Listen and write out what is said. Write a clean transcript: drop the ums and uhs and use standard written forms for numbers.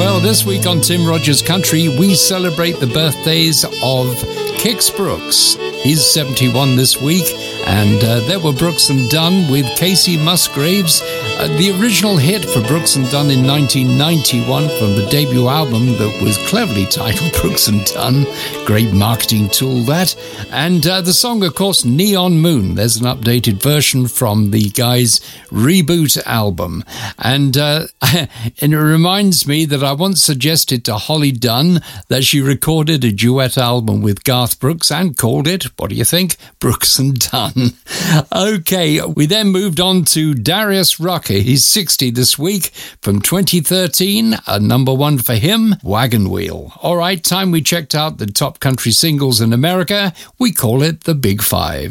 Well, this week on Tim Rogers Country, we celebrate the birthdays of Kix Brooks. He's 71 this week, and there were Brooks and Dunn with Casey Musgraves. The original hit for Brooks and Dunn in 1991 from the debut album that was cleverly titled Brooks and Dunn. Great marketing tool, that. And the song, of course, Neon Moon. There's an updated version from the guys' Reboot album. And it reminds me that I once suggested to Holly Dunn that she recorded a duet album with Garth Brooks and called it, what do you think, Brooks and Dunn. Okay, we then moved on to Darius Rucker. He's 60 this week. From 2013, a number one for him, Wagon Wheel. All right, time we checked out the top country singles in America. We call it the Big Five.